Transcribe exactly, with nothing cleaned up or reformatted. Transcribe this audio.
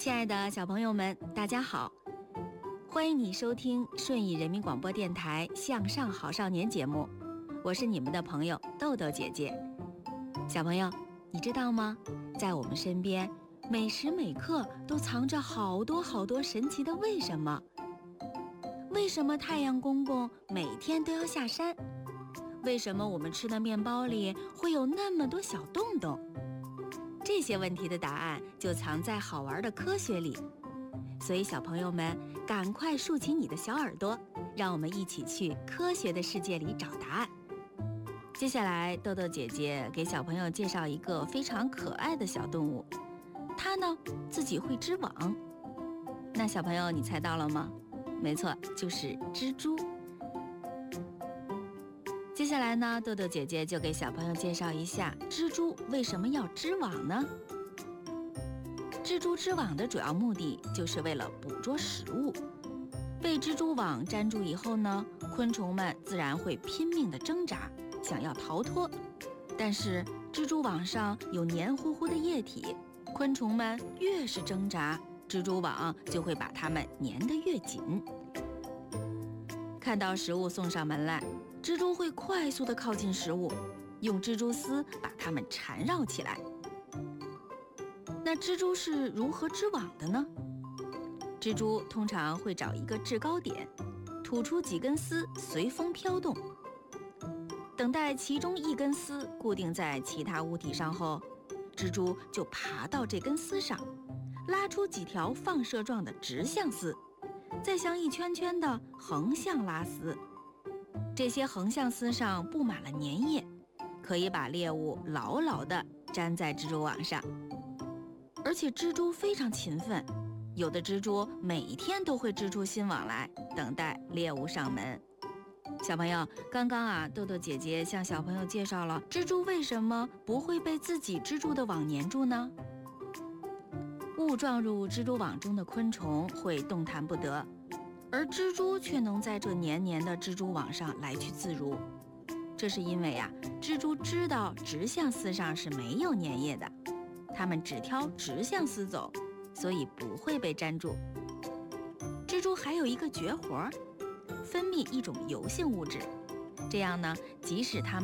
亲爱的小朋友们，大家好，欢迎你收听顺义人民广播电台向上好少年节目，我是你们的朋友豆豆姐姐。小朋友，你知道吗？在我们身边，每时每刻都藏着好多好多神奇的为什么。为什么太阳公公每天都要下山？为什么我们吃的面包里会有那么多小洞洞？这些问题的答案就藏在好玩的科学里，所以小朋友们赶快竖起你的小耳朵，让我们一起去科学的世界里找答案。接下来豆豆姐姐给小朋友介绍一个非常可爱的小动物，它呢自己会织网。那小朋友你猜到了吗？没错，就是蜘蛛。接下来呢，豆豆姐姐就给小朋友介绍一下蜘蛛为什么要织网呢？蜘蛛织网的主要目的就是为了捕捉食物。被蜘蛛网粘住以后呢，昆虫们自然会拼命地挣扎，想要逃脱。但是蜘蛛网上有黏糊糊的液体，昆虫们越是挣扎，蜘蛛网就会把它们粘得越紧。看到食物送上门来，蜘蛛会快速地靠近食物，用蜘蛛丝把它们缠绕起来。那蜘蛛是如何织网的呢？蜘蛛通常会找一个制高点，吐出几根丝随风飘动。等待其中一根丝固定在其他物体上后，蜘蛛就爬到这根丝上，拉出几条放射状的直向丝，再像一圈圈的横向拉丝。这些横向丝上布满了粘液，可以把猎物牢牢地粘在蜘蛛网上。而且蜘蛛非常勤奋，有的蜘蛛每天都会织出新网来，等待猎物上门。小朋友，刚刚啊，豆豆姐姐向小朋友介绍了蜘蛛为什么不会被自己织住的网粘住呢？误撞入蜘蛛网中的昆虫会动弹不得，而蜘蛛却能在这黏黏的蜘蛛网上来去自如。这是因为啊，蜘蛛知道直向丝上是没有粘液的，它们只挑直向丝走，所以不会被粘住。蜘蛛还有一个绝活，分泌一种油性物质，这样呢，即使它们